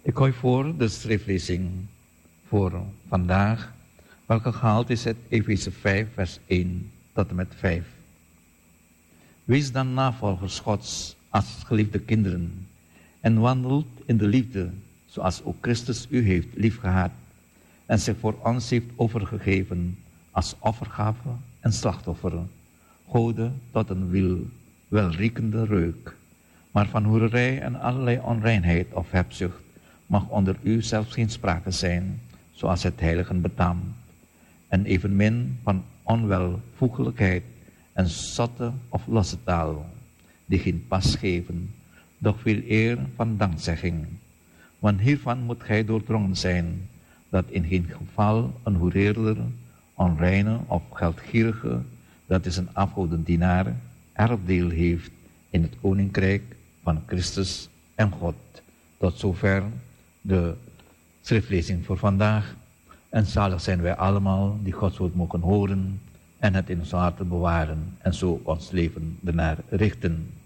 Ik gooi voor de schriftlezing voor vandaag, welke gehaald is uit Efeze 5, vers 1 tot en met 5. Wees dan navolgers Gods als geliefde kinderen en wandelt in de liefde, zoals ook Christus u heeft liefgehad en zich voor ons heeft overgegeven als offergave en slachtoffer, Gode tot een welriekende reuk. Maar van hoererij en allerlei onreinheid of hebzucht mag onder u zelfs geen sprake zijn, zoals het heiligen betaamt. En evenmin van onwelvoegelijkheid en zotte of losse taal, die geen pas geven, doch veel eer van dankzegging. Want hiervan moet gij doordrongen zijn, dat in geen geval een hoereerder, onreine of geldgierige, dat is een afgodend dienaar, erfdeel heeft in het koninkrijk van Christus en God. Tot zover de schriftlezing voor vandaag. En zalig zijn wij allemaal die Gods woord mogen horen en het in ons hart bewaren en zo ons leven ernaar richten.